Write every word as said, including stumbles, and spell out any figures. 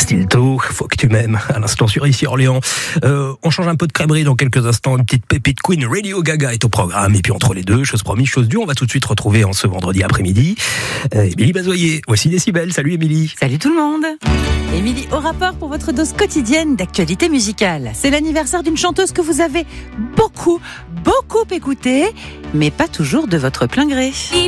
Stilto, faut que tu m'aimes, à l'instant sur Ici Orléans. Euh, on change un peu de crèmerie dans quelques instants, une petite pépite Queen, Radio Gaga est au programme, et puis entre les deux, chose promise, chose due, on va tout de suite retrouver en ce vendredi après-midi euh, Émilie Bazoyer. Voici Décibel, salut Émilie. Salut tout le monde. Émilie au rapport pour votre dose quotidienne d'actualité musicale. C'est l'anniversaire d'une chanteuse que vous avez beaucoup, beaucoup écoutée, mais pas toujours de votre plein gré.